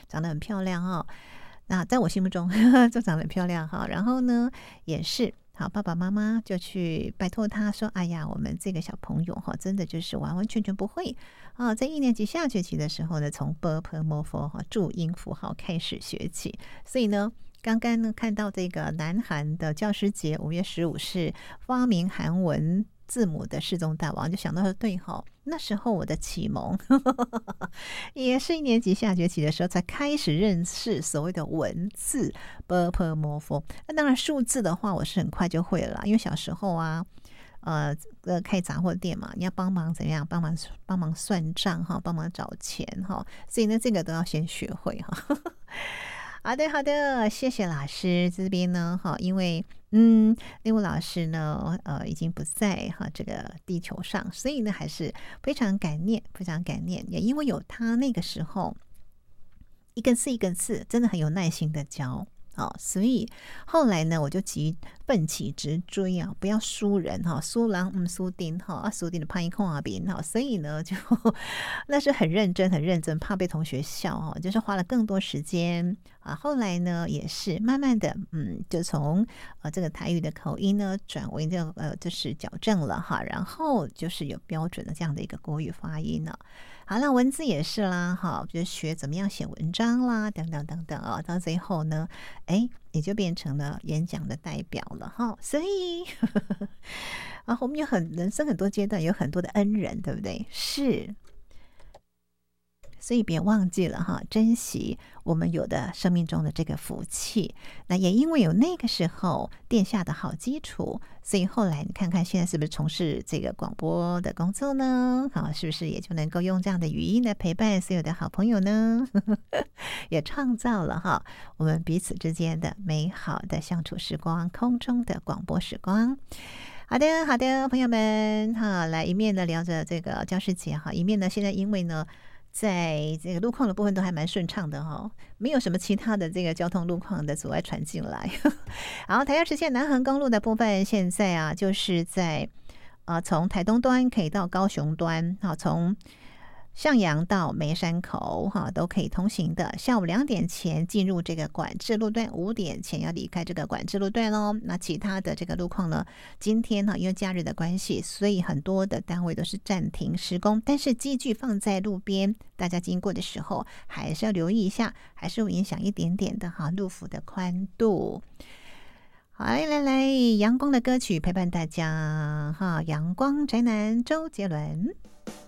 长得很漂亮哈。那在我心目中就长得很漂亮哈。然后呢，也是好，爸爸妈妈就去拜托他说：“哎呀，我们这个小朋友哈，真的就是完完全全不会啊，在1年级下学期的时候呢，从 b p m f 哈注音符号开始学起。所以呢。”刚刚呢看到这个南韩的教师节5月15是发明韩文字母的世宗大王，就想到说对哈，那时候我的启蒙也是1年级下学期的时候才开始认识所谓的文字 b p m f。 那当然数字的话我是很快就会了，因为小时候啊开杂货店嘛，你要帮忙怎么样，帮忙算账哈，帮忙找钱哈，所以呢这个都要先学会哈。好的，好的，谢谢老师。这边呢，哈，因为令武老师呢，已经不在哈这个地球上，所以呢，还是非常感念，非常感念。也因为有他那个时候一个字一个字，真的很有耐心的教。所以后来呢，我就奋起直追啊，不要输人哈，输人输丁哈，输丁的潘一空啊兵哈，所以呢，就那是很认真，很认真，怕被同学笑哈，就是花了更多时间啊。后来呢，也是慢慢的，就从这个台语的口音呢，转为就是矫正了哈，然后就是有标准的这样的一个国语发音了。好了，文字也是啦，哈，就学怎么样写文章啦，等等等等啊，到最后呢，也就变成了演讲的代表了哈。所以啊，我们人生很多阶段有很多的恩人，对不对？是。所以别忘记了哈，珍惜我们有的生命中的这个福气。那也因为有那个时候奠下的好基础，所以后来你看看现在是不是从事这个广播的工作呢？好，是不是也就能够用这样的语音来陪伴所有的好朋友呢？也创造了哈我们彼此之间的美好的相处时光，空中的广播时光。好的，好的，朋友们哈，来一面呢聊着这个教师节哈，一面呢现在因为呢。在这个路况的部分都还蛮顺畅的哈，没有什么其他的这个交通路况的阻碍传进来。然后台2实线南横公路的部分，现在啊就是在从台东端可以到高雄端，从向阳到梅山口都可以通行的。下午2点前进入这个管制路段，5点前要离开这个管制路段咯。那其他的这个路况呢，今天因为假日的关系，所以很多的单位都是暂停施工，但是机具放在路边，大家经过的时候还是要留意一下，还是会影响一点点的路幅的宽度。好，来，阳光的歌曲陪伴大家哈，阳光宅男周杰伦。